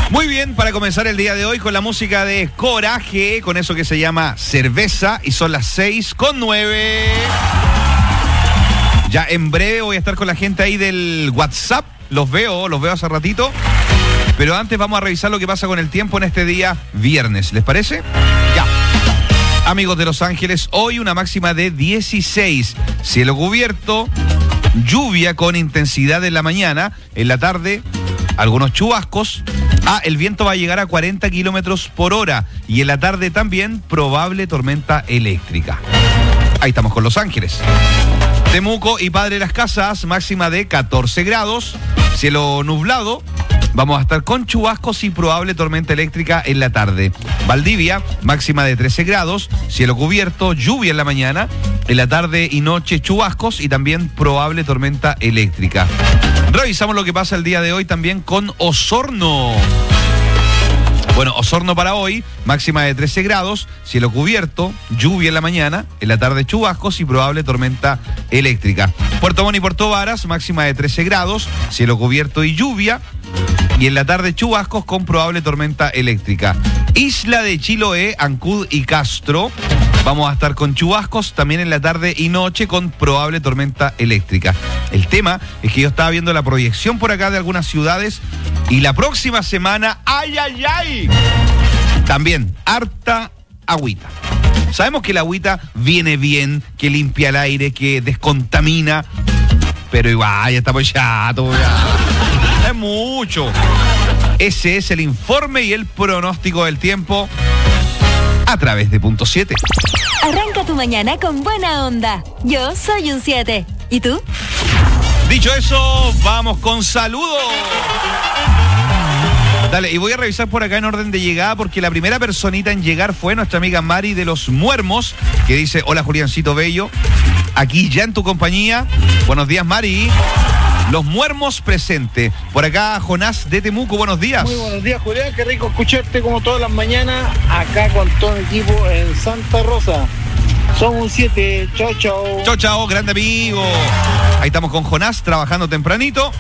Muy bien, para comenzar el día de hoy con la música de Coraje, con eso que se llama Cerveza, y son las 6:09. Ya en breve voy a estar con la gente ahí del WhatsApp, los veo hace ratito, pero antes vamos a revisar lo que pasa con el tiempo en este día viernes, ¿les parece? Ya. Amigos de Los Ángeles, hoy una máxima de 16, cielo cubierto, lluvia con intensidad en la mañana, en la tarde algunos chubascos. El viento va a llegar a 40 kilómetros por hora y en la tarde también probable tormenta eléctrica. Ahí estamos con Los Ángeles. Temuco y Padre Las Casas, máxima de 14 grados, cielo nublado. Vamos a estar con chubascos y probable tormenta eléctrica en la tarde. Valdivia, máxima de 13 grados, cielo cubierto, lluvia en la mañana. En la tarde y noche chubascos y también probable tormenta eléctrica. Revisamos lo que pasa el día de hoy también con Osorno. Bueno, Osorno para hoy, máxima de 13 grados, cielo cubierto, lluvia en la mañana, en la tarde chubascos y probable tormenta eléctrica. Puerto Montt y Puerto Varas, máxima de 13 grados, cielo cubierto y lluvia, y en la tarde chubascos con probable tormenta eléctrica. Isla de Chiloé, Ancud y Castro, vamos a estar con chubascos también en la tarde y noche con probable tormenta eléctrica. El tema es que yo estaba viendo la proyección por acá de algunas ciudades y la próxima semana, ¡ay, ay, ay! También, harta agüita. Sabemos que la agüita viene bien, que limpia el aire, que descontamina, pero igual, ya estamos chatos, ya. Es mucho. Ese es el informe y el pronóstico del tiempo a través de Punto 7. Arranca tu mañana con buena onda. Yo soy un 7. ¿Y tú? Dicho eso, vamos con saludos. Dale, y voy a revisar por acá en orden de llegada porque la primera personita en llegar fue nuestra amiga Mari de Los Muermos, que dice: hola Juliancito Bello, aquí ya en tu compañía. Buenos días, Mari. Los Muermos presente. Por acá Jonás de Temuco, buenos días. Muy buenos días, Julián, qué rico escucharte como todas las mañanas acá con todo el equipo en Santa Rosa. Somos un 7, chao, chao. Chao, chao, grande amigo. Ahí estamos con Jonás, trabajando tempranito.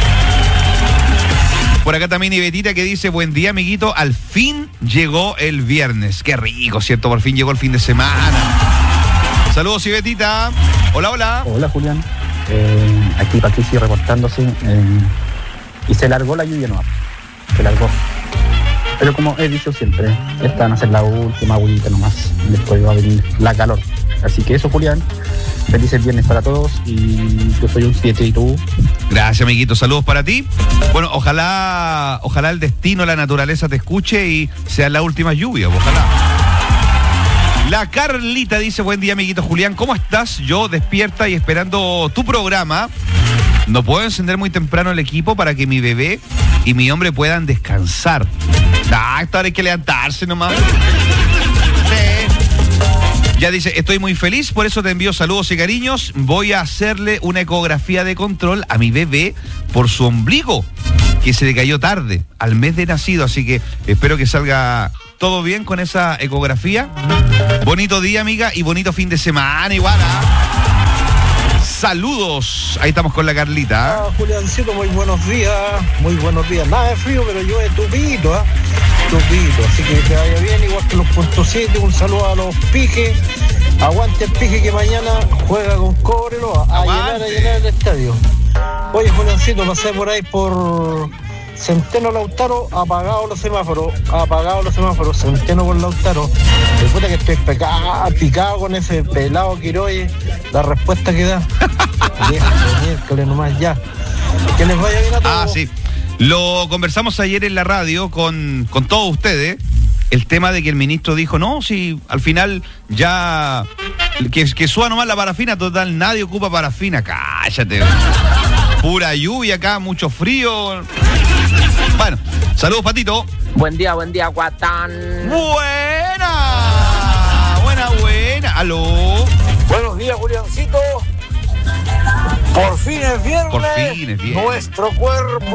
Por acá también Ibetita que dice: buen día, amiguito, al fin llegó el viernes. Qué rico, ¿cierto? Por fin llegó el fin de semana. Saludos, Ibetita. Hola, hola. Hola, Julián. Aquí Patricio reportándose. Y se largó la lluvia, no. Se largó. Pero como he dicho siempre, esta van a ser la última agüita nomás. Después va a venir la calor. Así que eso, Julián. Felices viernes para todos. Y yo soy un 7 y tú. Gracias, amiguito. Saludos para ti. Bueno, ojalá el destino, la naturaleza te escuche y sea la última lluvia. Ojalá. La Carlita dice: buen día, amiguito Julián, ¿cómo estás? Yo despierta y esperando tu programa. No puedo encender muy temprano el equipo para que mi bebé y mi hombre puedan descansar. Esta hora hay que levantarse nomás. Ya dice: estoy muy feliz, por eso te envío saludos y cariños. Voy a hacerle una ecografía de control a mi bebé por su ombligo, que se le cayó tarde, al mes de nacido, así que espero que salga todo bien con esa ecografía. Bonito día, amiga, y bonito fin de semana igual, ¿eh? Saludos. Ahí estamos con la Carlita. Juliancito, muy buenos días. Muy buenos días. Nada de frío, pero llueve tupito, tupito. Así que te vaya bien, igual que los Punto 7. Un saludo a los Pijes. Aguante el Pije que mañana juega con Cobreloa. A llenar el estadio. Oye, Juliancito, pasé por ahí por Centeno Lautaro, apagados los semáforos, Centeno con Lautaro. Me puta que estoy picado con ese pelado Quiroye, la respuesta que da. Miércoles nomás ya. Que les vaya bien a todos. Sí. Lo conversamos ayer en la radio con todos ustedes. El tema de que el ministro dijo: no, si al final ya que suba nomás la parafina, total, nadie ocupa parafina. Cállate. Pura lluvia acá, mucho frío. Bueno, saludos, Patito. Buen día, Guatán. Buena. Aló. Buenos días, Juliancito. Por fin es viernes. Por fin es viernes. Nuestro cuerpo